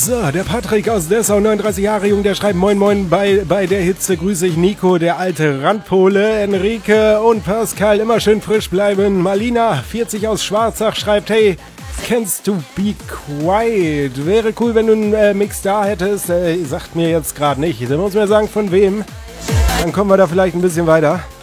So, der Patrick aus Dessau, 39 Jahre jung, der schreibt Moin Moin, bei der Hitze grüße ich Nico, der alte Randpole, Enrique und Pascal, immer schön frisch bleiben. Malina, 40 aus Schwarzach, schreibt, hey, kennst du Be Quiet? Wäre cool, wenn du einen Mix da hättest. Sagt mir jetzt gerade nicht. Du musst mir sagen, von wem. Dann kommen wir da vielleicht ein bisschen weiter.